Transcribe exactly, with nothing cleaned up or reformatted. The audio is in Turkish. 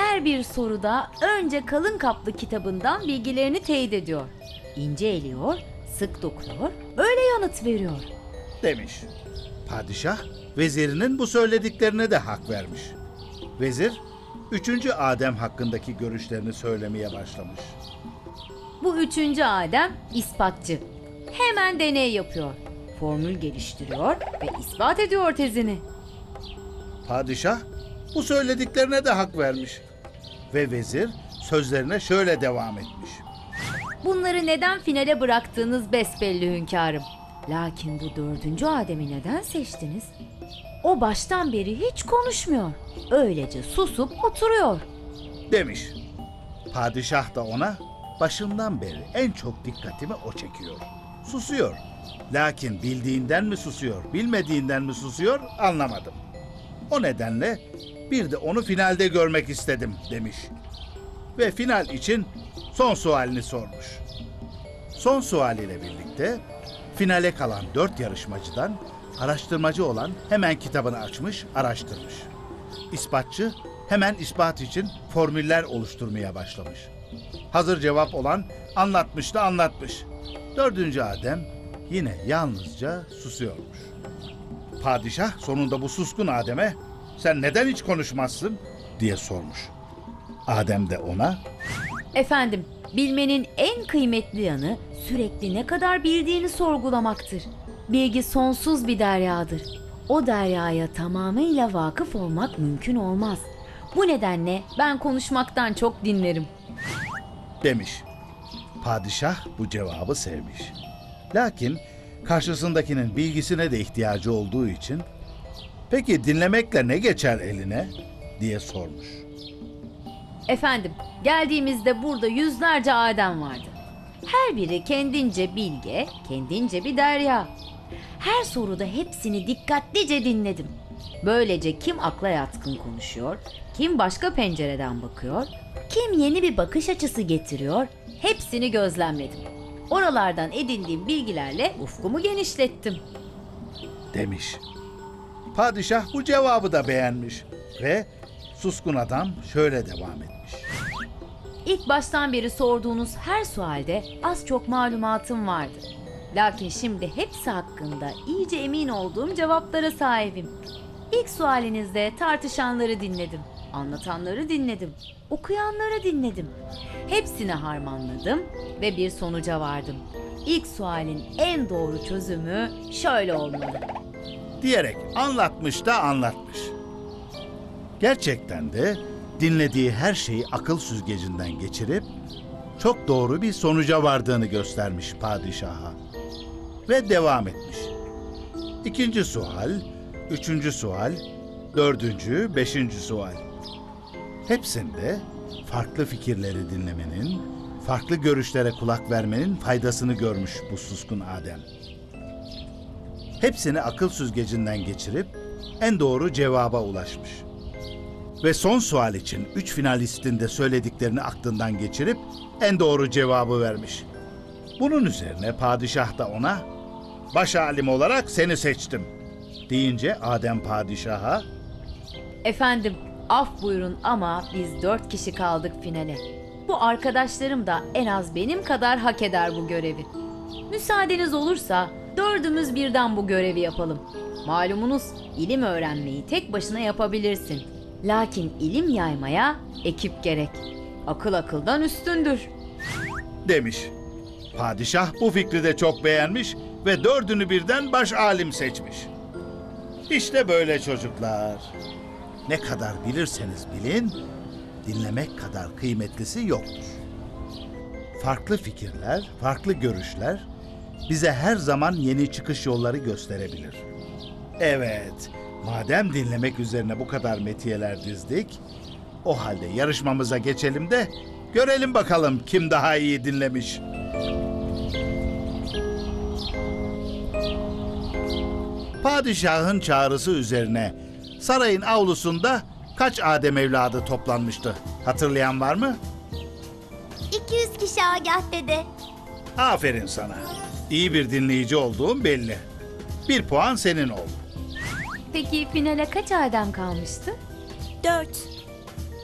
her bir soruda önce kalın kaplı kitabından bilgilerini teyit ediyor. İnce eliyor, sık dokuyor, öyle yanıt veriyor. Demiş. Padişah, vezirinin bu söylediklerine de hak vermiş. Vezir, üçüncü Adem hakkındaki görüşlerini söylemeye başlamış. Bu üçüncü Adem ispatçı. Hemen deney yapıyor. Formül geliştiriyor ve ispat ediyor tezini. Padişah, bu söylediklerine de hak vermiş. Ve vezir sözlerine şöyle devam etmiş. Bunları neden finale bıraktığınız besbelli hünkârım. Lakin bu dördüncü Adem'i neden seçtiniz? O baştan beri hiç konuşmuyor. Öylece susup oturuyor. Demiş. Padişah da ona, başından beri en çok dikkatimi o çekiyor. Susuyor. Lakin bildiğinden mi susuyor, bilmediğinden mi susuyor anlamadım. O nedenle bir de onu finalde görmek istedim demiş. Ve final için son sualini sormuş. Son sualiyle birlikte finale kalan dört yarışmacıdan araştırmacı olan hemen kitabını açmış, araştırmış. İspatçı hemen ispat için formüller oluşturmaya başlamış. Hazır cevap olan anlatmış da anlatmış. Dördüncü Adem yine yalnızca susuyormuş. Padişah sonunda bu suskun Adem'e "Sen neden hiç konuşmazsın?" diye sormuş. Adem de ona Efendim, bilmenin en kıymetli yanı sürekli ne kadar bildiğini sorgulamaktır. Bilgi sonsuz bir deryadır. O deryaya tamamıyla vakıf olmak mümkün olmaz. Bu nedenle ben konuşmaktan çok dinlerim. demiş. Padişah bu cevabı sevmiş. Lakin karşısındakinin bilgisine de ihtiyacı olduğu için "Peki dinlemekle ne geçer eline?" diye sormuş. Efendim, geldiğimizde burada yüzlerce Adem vardı. Her biri kendince bilge, kendince bir derya. Her soruda hepsini dikkatlice dinledim. Böylece kim akla yatkın konuşuyor, kim başka pencereden bakıyor, kim yeni bir bakış açısı getiriyor, hepsini gözlemledim. Oralardan edindiğim bilgilerle ufkumu genişlettim. Demiş. Padişah bu cevabı da beğenmiş ve suskun adam şöyle devam etmiş. İlk baştan beri sorduğunuz her sualde az çok malumatım vardı. Lakin şimdi hepsi hakkında iyice emin olduğum cevaplara sahibim. İlk sualinizde tartışanları dinledim, anlatanları dinledim, okuyanları dinledim. Hepsini harmanladım ve bir sonuca vardım. İlk sualin en doğru çözümü şöyle olmalı. Diyerek anlatmış da anlatmış. Gerçekten de dinlediği her şeyi akıl süzgecinden geçirip çok doğru bir sonuca vardığını göstermiş padişaha. Ve devam etmiş. İkinci sual, üçüncü sual, dördüncü, beşinci sual. Hepsinde farklı fikirleri dinlemenin, farklı görüşlere kulak vermenin faydasını görmüş bu suskun Adem. Hepsini akıl süzgecinden geçirip en doğru cevaba ulaşmış. Ve son sual için üç finalistin de söylediklerini aklından geçirip en doğru cevabı vermiş. Bunun üzerine padişah da ona "Baş alim olarak seni seçtim" deyince Adem padişaha Efendim, af buyurun ama biz dört kişi kaldık finale. Bu arkadaşlarım da en az benim kadar hak eder bu görevi. Müsaadeniz olursa dördümüz birden bu görevi yapalım. Malumunuz ilim öğrenmeyi tek başına yapabilirsin. Lakin ilim yaymaya ekip gerek. Akıl akıldan üstündür. demiş. Padişah bu fikri de çok beğenmiş ve dördünü birden baş alim seçmiş. İşte böyle çocuklar. Ne kadar bilirseniz bilin, dinlemek kadar kıymetlisi yoktur. Farklı fikirler, farklı görüşler bize her zaman yeni çıkış yolları gösterebilir. Evet, madem dinlemek üzerine bu kadar metiyeler dizdik, o halde yarışmamıza geçelim de görelim bakalım kim daha iyi dinlemiş. Padişahın çağrısı üzerine sarayın avlusunda kaç Adem evladı toplanmıştı? Hatırlayan var mı? iki yüz kişi Agah dede. Aferin sana. İyi bir dinleyici olduğun belli. Bir puan senin oldu. Peki finale kaç Adem kalmıştı? Dört.